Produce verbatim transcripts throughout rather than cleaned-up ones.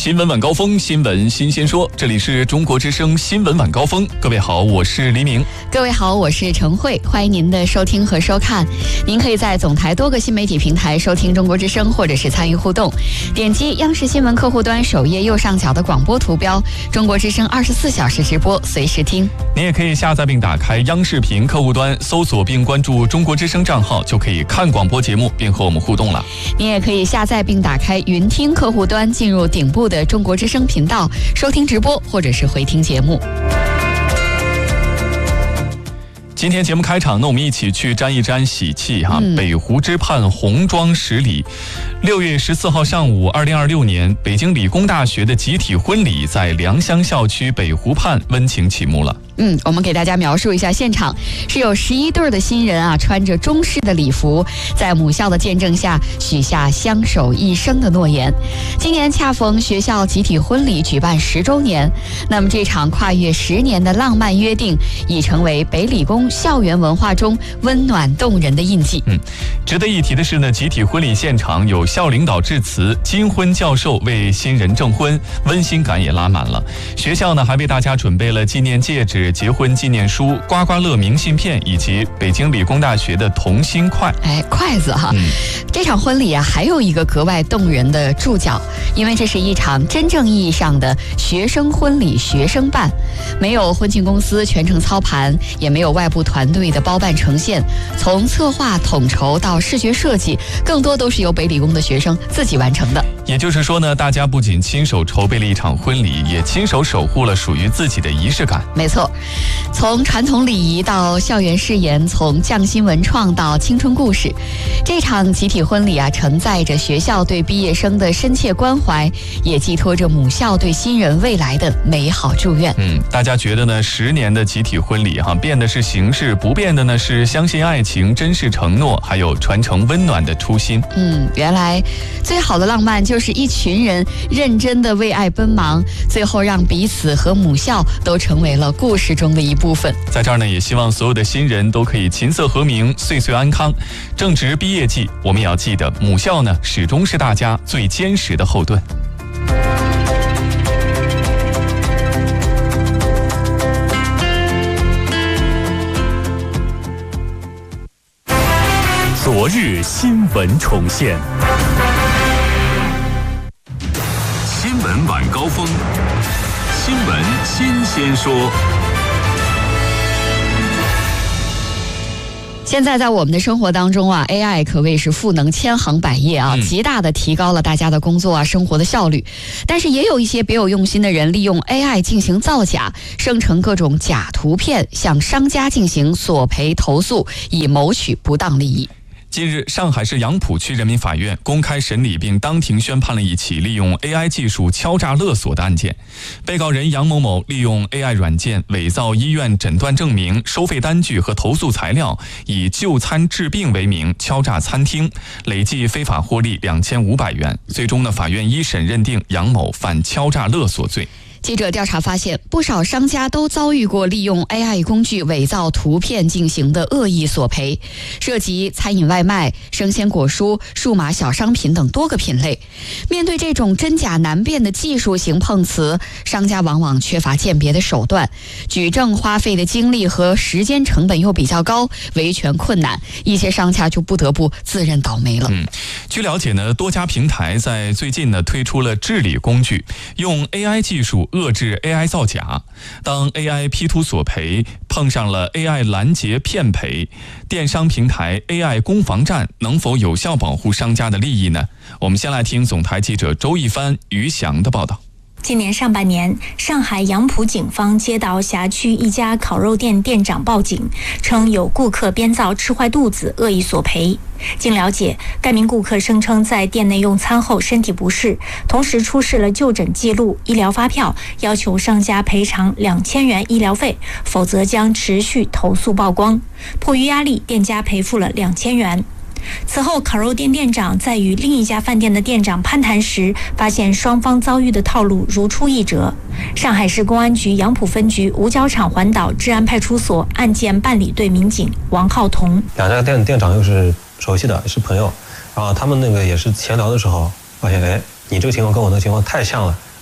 新闻晚高峰，新闻新鲜说，这里是中国之声新闻晚高峰。各位好，我是黎明。 各位好，我是陈慧，欢迎您的收听和收看。您可以在总台多个新媒体平台收听中国之声，或者是参与互动。点击央视新闻客户端首页右上角的广播图标，中国之声二十四小时直播，随时听。 您也可以下载并打开央视频客户端，搜索并关注中国之声账号，就可以看广播节目并和我们互动了。 您也可以下载并打开云听客户端，进入顶部的中国之声频道，收听直播或者是回听节目。 今天节目开场呢，我们一起去沾一沾喜气哈、 嗯。 北湖之畔红妆十里，六月十四号上午，二零二六年北京理工大学的集体婚礼在良乡校区北湖畔温情启幕了。 嗯，我们给大家描述一下现场，是有十一对的新人啊，穿着中式的礼服，在母校的见证下许下相守一生的诺言。今年恰逢学校集体婚礼举办十周年，那么这场跨越十年的浪漫约定，已成为北理工校园文化中温暖动人的印记。 嗯，值得一提的是呢，集体婚礼现场有校领导致辞，金婚教授为新人证婚，温馨感也拉满了。学校呢还为大家准备了纪念戒指、结婚纪念书、刮刮乐明信片以及北京理工大学的同心筷。 哎，筷子哈、 嗯。 这场婚礼啊，还有一个格外动人的注脚，因为这是一场真正意义上的学生婚礼学生办，没有婚庆公司全程操盘，也没有外部团队的包办呈现，从策划统筹到视觉设计，更多都是由北理工的学生自己完成的。 也就是说呢，大家不仅亲手筹备了一场婚礼，也亲手守护了属于自己的仪式感。 没错，从传统礼仪到校园誓言，从匠心文创到青春故事，这场集体婚礼啊，承载着学校对毕业生的深切关怀，也寄托着母校对新人未来的美好祝愿。 嗯，大家觉得呢？十年的集体婚礼哈、啊，变的是形式，不变的呢是相信爱情、珍视承诺，还有传承温暖的初心。 嗯，原来最好的浪漫就是一群人认真的为爱奔忙，最后让彼此和母校都成为了故事中的一部分。 在这儿呢，也希望所有的新人都可以琴瑟和鸣，岁岁安康。正值毕业季，我们也要记得，母校呢始终是大家最坚实的后盾。 昨日新闻重现， 新闻晚高峰，新闻新鲜说。 现在在我们的生活当中啊 ，A I 可谓是赋能千行百业啊，极大的提高了大家的工作啊、生活的效率。但是也有一些别有用心的人利用 A I 进行造假，生成各种假图片，向商家进行索赔投诉，以谋取不当利益。 近日，上海市杨浦区人民法院公开审理并当庭宣判了一起利用 A I 技术敲诈勒索的案件。被告人杨某某利用 A I 软件伪造医院诊断证明、收费单据和投诉材料，以就餐治病为名敲诈餐厅，累计非法获利两千五百元。最终呢，法院一审认定杨某犯敲诈勒索罪。 记者调查发现，不少商家都遭遇过利用 A I 工具伪造图片进行的恶意索赔，涉及餐饮外卖、生鲜果蔬、数码小商品等多个品类。面对这种真假难辨的技术型碰瓷，商家往往缺乏鉴别的手段，举证花费的精力和时间成本又比较高，维权困难，一些商家就不得不自认倒霉了。 嗯，据了解呢，多家平台在最近呢推出了治理工具，用 A I 技术遏制 A I 造假。当 A I P 图索赔碰上了 A I 拦截骗赔，电商平台 A I 攻防战能否有效保护商家的利益呢？我们先来听总台记者周一帆、于翔的报道。 今年上半年，上海杨浦警方接到辖区一家烤肉店店长报警，称有顾客编造吃坏肚子，恶意索赔。经了解，该名顾客声称在店内用餐后身体不适，同时出示了就诊记录、医疗发票，要求商家赔偿两千元医疗费，否则将持续投诉曝光。迫于压力，店家赔付了两千元。此后，烤肉店店长在与另一家饭店的店长攀谈时，发现双方遭遇的套路如出一辙。上海市公安局杨浦分局五角场环岛治安派出所案件办理队民警王浩彤， 两家店店长又是熟悉的，也是朋友，然后他们那个也是闲聊的时候发现，哎，你这个情况跟我那个情况太像了，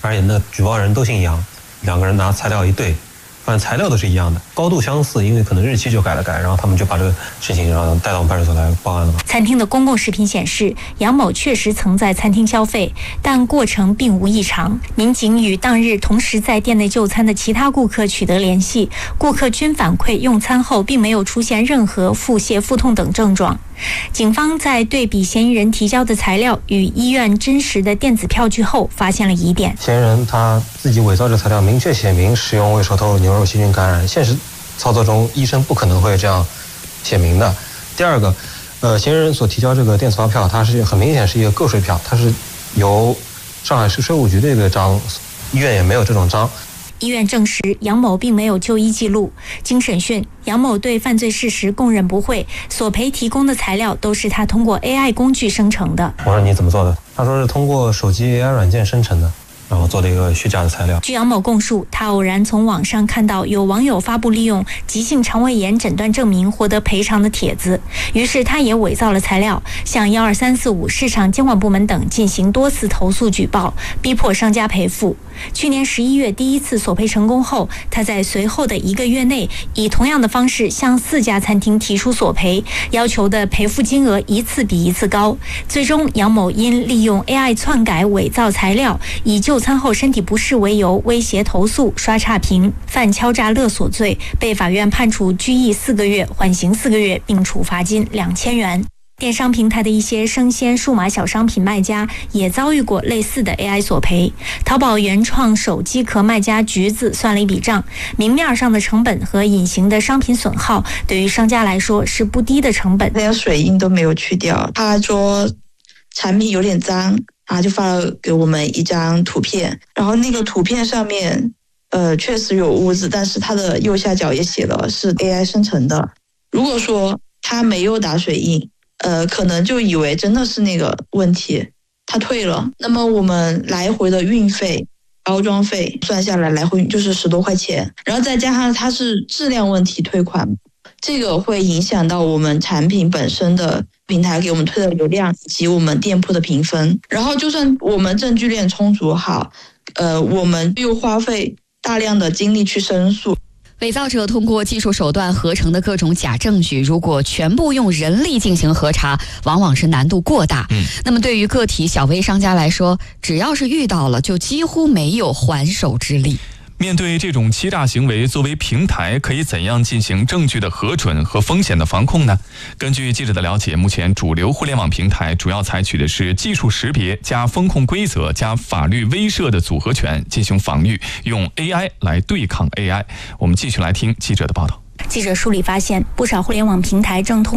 而且那举报人都姓杨，两个人拿材料一对，发现材料都是一样的，高度相似，因为可能日期就改了改，然后他们就把这个事情然后带到我们派出所来报案了。 餐厅的公共视频显示，杨某确实曾在餐厅消费，但过程并无异常。民警与当日同时在店内就餐的其他顾客取得联系，顾客均反馈用餐后并没有出现任何腹泻、腹痛等症状。警方在对比嫌疑人提交的材料与医院真实的电子票据后，发现了疑点。 嫌疑人他自己伪造这材料，明确写明使用胃手透牛肉细菌感染，现实操作中医生不可能会这样写明的。第二个，呃，嫌疑人所提交这个电子发票，它是很明显是一个个税票，它是由上海市税务局这个章，医院也没有这种章。 医院证实，杨某并没有就医记录。经审讯，杨某对犯罪事实供认不讳，索赔提供的材料都是他通过 A I 工具生成的。 我说你怎么做的？他说是通过手机 A I 软件生成的。然后做了一个虚假的材料。 据杨某供述，他偶然从网上看到有网友发布利用急性肠胃炎诊断证明获得赔偿的帖子，于是他也伪造了材料，向一二三四五市场监管部门等进行多次投诉举报，逼迫商家赔付。去年十一月第一次索赔成功后，他在随后的一个月内以同样的方式向四家餐厅提出索赔，要求的赔付金额一次比一次高。最终，杨某因利用 A I 篡改伪造材料，以就餐后身体不适为由威胁投诉、刷差评，犯敲诈勒索罪，被法院判处拘役四个月、缓刑四个月，并处罚金两千元。电商平台的一些生鲜数码小商品卖家也遭遇过类似的 A I 索赔。淘宝原创手机壳卖家橘子算了一笔账，明面上的成本和隐形的商品损耗，对于商家来说是不低的成本。 连水印都没有去掉，他说产品有点脏，他就发了给我们一张图片，然后那个图片上面呃确实有污渍，但是它的右下角也写了是 A I 生成的。如果说他没有打水印，呃，可能就以为真的是那个问题，他退了。那么我们来回的运费、包装费算下来，来回就是十多块钱，然后再加上它是质量问题退款，这个会影响到我们产品本身的平台给我们推的流量以及我们店铺的评分。然后就算我们证据链充足好，呃，我们又花费大量的精力去申诉。 伪造者通过技术手段合成的各种假证据，如果全部用人力进行核查，往往是难度过大。嗯，那么对于个体小微商家来说，只要是遇到了，就几乎没有还手之力。 面对这种欺诈行为，作为平台可以怎样进行证据的核准和风险的防控呢？根据记者的了解，目前主流互联网平台主要采取的是技术识别加风控规则加法律威慑的组合拳进行防御，用 A I 来对抗 A I。我们继续来听记者的报道。 记者梳理发现，不少互联网平台正通